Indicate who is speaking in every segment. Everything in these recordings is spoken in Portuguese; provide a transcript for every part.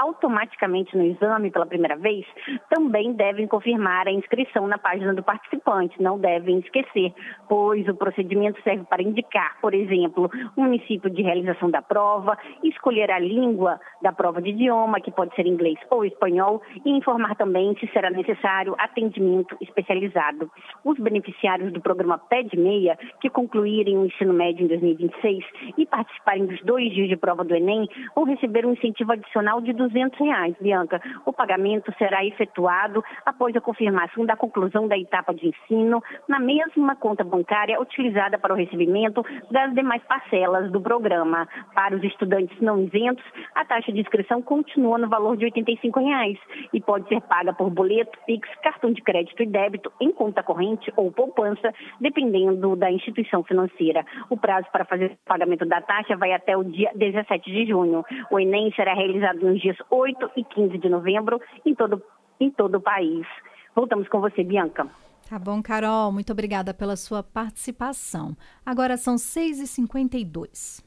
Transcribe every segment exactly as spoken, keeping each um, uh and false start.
Speaker 1: automaticamente no exame pela primeira vez, também devem confirmar a inscrição na página do participante, não devem esquecer, pois o procedimento serve para indicar, por exemplo, o município de realização da prova, escolher a língua da prova de idioma, que pode ser inglês ou espanhol, e informar também se será necessário atendimento especializado. Os beneficiários do programa Pé de Meia, que concluírem o ensino médio em dois mil e vinte e seis e participarem dos dois dias de prova do Enem, vão receber um incentivo adicional de duzentos reais, Bianca. O pagamento será efetuado após a confirmação da conclusão da etapa de ensino na mesma conta bancária utilizada para o recebimento das demais parcelas do programa. Para os estudantes não isentos, a taxa de inscrição continua no valor de oitenta e cinco reais e pode ser paga por boleto, Pix, cartão de crédito e débito, em conta corrente ou poupança, dependendo da instituição financeira. O prazo para fazer o pagamento da taxa vai até o dia dezessete de junho. O Enem será realizado nos dias oito e quinze de novembro em todo, em todo o país. Voltamos com você, Bianca.
Speaker 2: Tá bom, Carol. Muito obrigada pela sua participação. Agora são seis e cinquenta e dois.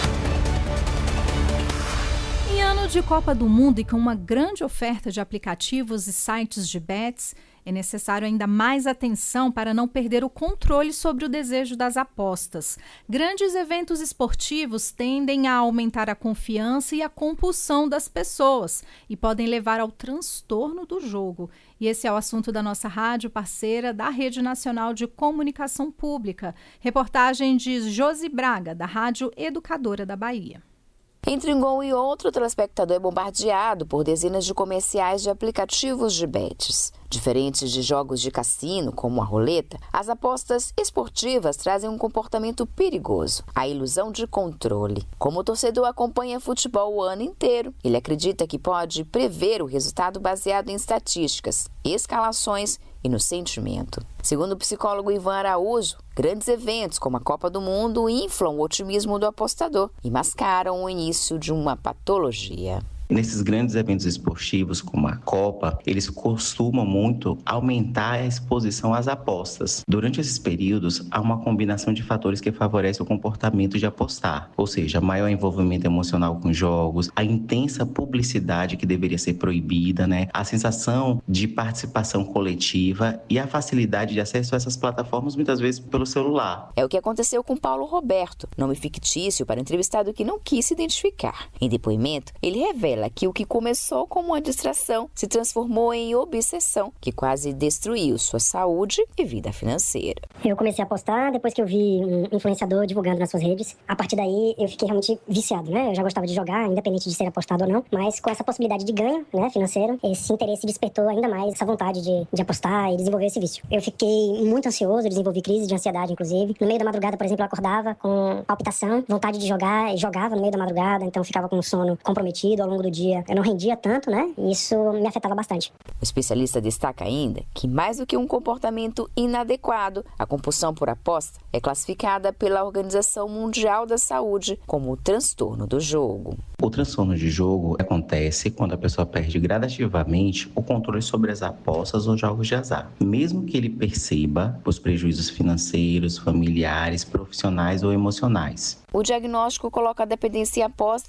Speaker 2: Em ano de Copa do Mundo e com uma grande oferta de aplicativos e sites de bets, é necessário ainda mais atenção para não perder o controle sobre o desejo das apostas. Grandes eventos esportivos tendem a aumentar a confiança e a compulsão das pessoas e podem levar ao transtorno do jogo. E esse é o assunto da nossa rádio parceira da Rede Nacional de Comunicação Pública. Reportagem de Josi Braga, da Rádio Educadora da Bahia.
Speaker 3: Entre um gol e outro, o telespectador é bombardeado por dezenas de comerciais de aplicativos de bets. Diferentes de jogos de cassino, como a roleta, as apostas esportivas trazem um comportamento perigoso, a ilusão de controle. Como o torcedor acompanha futebol o ano inteiro, ele acredita que pode prever o resultado baseado em estatísticas, escalações e no sentimento. Segundo o psicólogo Ivan Araújo, grandes eventos como a Copa do Mundo inflam o otimismo do apostador e mascaram o início de uma patologia.
Speaker 4: Nesses grandes eventos esportivos, como a Copa, eles costumam muito aumentar a exposição às apostas. Durante esses períodos, há uma combinação de fatores que favorece o comportamento de apostar, ou seja, maior envolvimento emocional com jogos, a intensa publicidade que deveria ser proibida, né? A sensação de participação coletiva e a facilidade de acesso a essas plataformas, muitas vezes pelo celular.
Speaker 3: É o que aconteceu com Paulo Roberto, nome fictício para um entrevistado que não quis se identificar. Em depoimento, ele revela que o que começou como uma distração se transformou em obsessão, que quase destruiu sua saúde e vida financeira.
Speaker 5: Eu comecei a apostar depois que eu vi um influenciador divulgando nas suas redes. A partir daí, eu fiquei realmente viciado, né? Eu já gostava de jogar, independente de ser apostado ou não, mas com essa possibilidade de ganho, né, financeiro, esse interesse despertou ainda mais essa vontade de, de apostar e desenvolver esse vício. Eu fiquei muito ansioso, desenvolvi crise de ansiedade, inclusive. No meio da madrugada, por exemplo, eu acordava com palpitação, vontade de jogar, e jogava no meio da madrugada, então ficava com o sono comprometido ao longo do dia. Eu não rendia tanto, né? E isso me afetava bastante.
Speaker 3: O especialista destaca ainda que, mais do que um comportamento inadequado, a compulsão por aposta é classificada pela Organização Mundial da Saúde como o transtorno do jogo.
Speaker 4: O transtorno de jogo acontece quando a pessoa perde gradativamente o controle sobre as apostas ou jogos de azar, mesmo que ele perceba os prejuízos financeiros, familiares, profissionais ou emocionais.
Speaker 3: O diagnóstico coloca a dependência em aposta